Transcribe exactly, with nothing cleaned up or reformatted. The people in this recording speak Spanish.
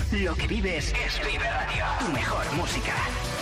Lo que vives es Vive Radio. Tu mejor música.